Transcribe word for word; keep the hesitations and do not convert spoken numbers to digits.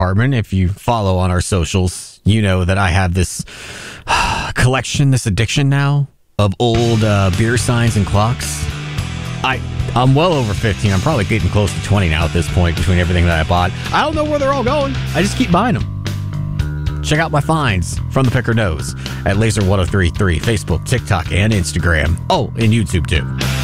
department. If you follow on our socials, you know that I have this collection, this addiction now of old uh, beer signs and clocks. I, I'm well over fifteen. I'm probably getting close to twenty now at this point between everything that I bought. I don't know where they're all going. I just keep buying them. Check out my finds from the Picker Nose at Laser ten thirty-three, Facebook, TikTok, and Instagram. Oh, and YouTube too.